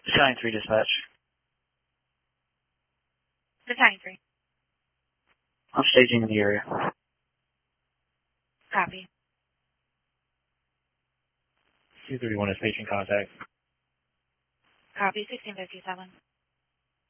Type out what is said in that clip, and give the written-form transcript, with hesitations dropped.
Battalion 3 dispatch. Battalion 3. I'm staging in the area. Copy. 231 is station contact. Copy, 1657.